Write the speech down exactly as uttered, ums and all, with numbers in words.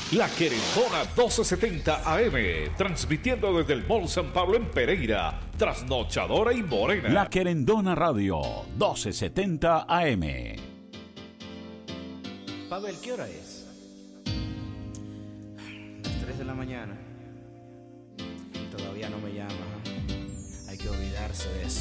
La Querendona doce setenta A M, transmitiendo desde el Mall San Pablo en Pereira, trasnochadora y morena. La Querendona Radio, doce setenta A M. Pavel, ¿qué hora es? Las tres de la mañana. Todavía no me llama. Hay que olvidarse de eso.